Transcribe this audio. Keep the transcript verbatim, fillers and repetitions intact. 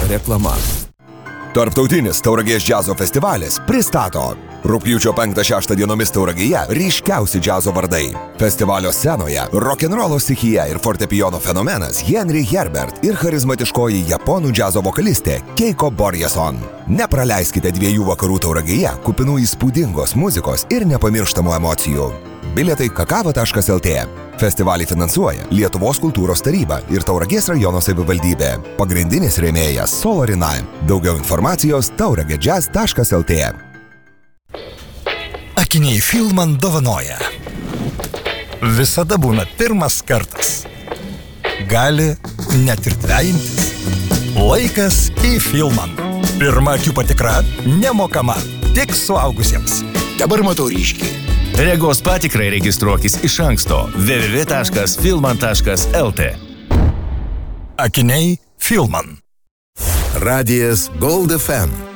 reklama. Tarptautinis Tauragės džiazo festivalis pristato rugpjūčio penktą šeštą dienomis Tauragėje ryškiausi džiazo vardai. Festivalio scenoje rokenrolo stichija ir fortepijono fenomenas Henry Herbert ir charizmatiškoji japonų džiazo vokalistė Keiko Borjason. Nepraleiskite dviejų vakarų Tauragėje, kupinų įspūdingos muzikos ir nepamirštamų emocijų. Bilietai kakava taškas el tė. Festivalį finansuoja Lietuvos kultūros taryba ir Tauragės rajono savivaldybė. Pagrindinis rėmėjas Solorina. Daugiau informacijos tauragėdžiaz taškas el tė. Akiniai Filman dovanoja. Visada būna pirmas kartas. Gali net ir dvejintis. Laikas į Filman. Pirma akių patikra nemokama, tik suaugusiems. Dabar matau ryškiai. Regos patikrai registruokis iš anksto w w w taškas filman taškas el tė. Akiniai Filman. Radijas Gold ef em.